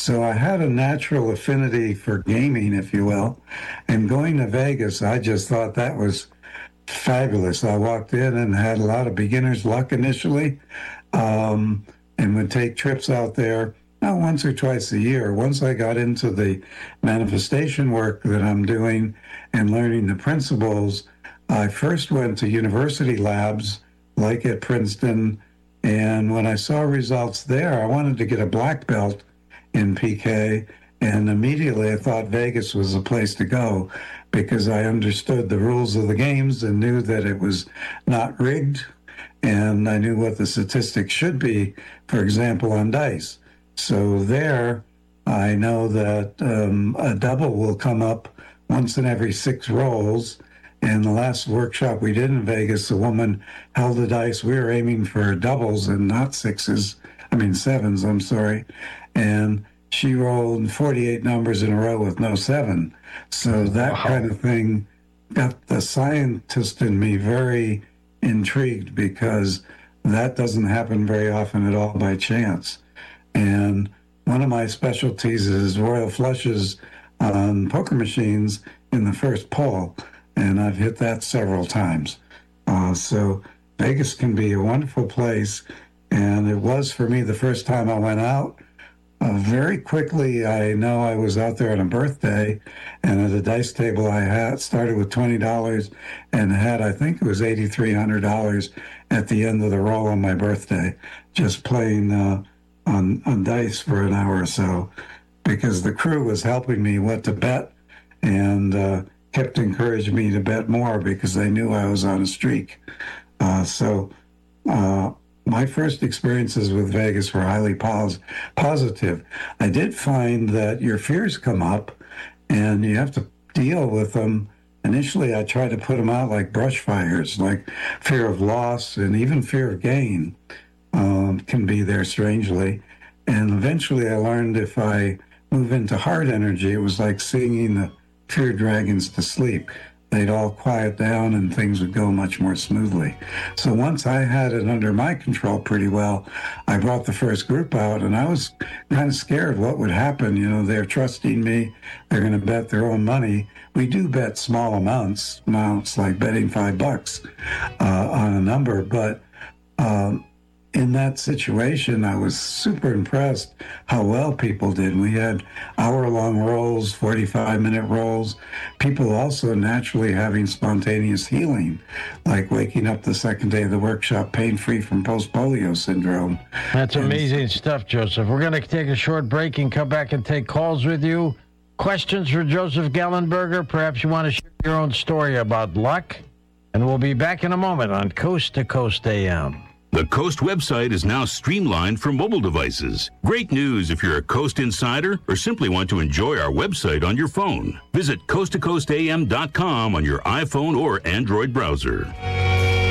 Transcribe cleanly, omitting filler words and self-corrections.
So I had a natural affinity for gaming, if you will. And going to Vegas, I just thought that was fabulous. I walked in and had a lot of beginner's luck initially, and would take trips out there, not once or twice a year. Once I got into the manifestation work that I'm doing and learning the principles, I first went to university labs like at Princeton. And when I saw results there, I wanted to get a black belt in PK. And immediately I thought Vegas was the place to go because I understood the rules of the games and knew that it was not rigged. And I knew what the statistics should be, for example, on dice. So there, I know that a double will come up once in every 6 rolls. And the last workshop we did in Vegas, the woman held the dice. We were aiming for doubles and not sevens, I'm sorry. And she rolled 48 numbers in a row with no 7. So that kind of thing got the scientist in me very intrigued because that doesn't happen very often at all by chance. And one of my specialties is royal flushes on poker machines in the first pull. And I've hit that several times. So Vegas can be a wonderful place. And it was for me the first time I went out. Very quickly, I know I was out there on a birthday, and at a dice table I had started with $20 and had, I think it was $8,300 at the end of the roll on my birthday, just playing on dice for an hour or so, because the crew was helping me what to bet and kept encouraging me to bet more because they knew I was on a streak. My first experiences with Vegas were highly positive. I did find that your fears come up and you have to deal with them. Initially, I tried to put them out like brush fires, like fear of loss and even fear of gain can be there strangely. And eventually I learned if I move into heart energy, it was like singing the fear dragons to sleep. They'd all quiet down and things would go much more smoothly. So once I had it under my control pretty well, I brought the first group out and I was kind of scared what would happen. You know, they're trusting me. They're going to bet their own money. We do bet small amounts like betting $5 on a number. But in that situation, I was super impressed how well people did. We had hour-long rolls, 45-minute rolls. People also naturally having spontaneous healing, like waking up the second day of the workshop pain-free from post-polio syndrome. That's amazing stuff, Joseph. We're going to take a short break and come back and take calls with you. Questions for Joseph Gallenberger? Perhaps you want to share your own story about luck? And we'll be back in a moment on Coast to Coast AM. The Coast website is now streamlined for mobile devices. Great news if you're a Coast insider or simply want to enjoy our website on your phone. Visit coasttocoastam.com on your iPhone or Android browser.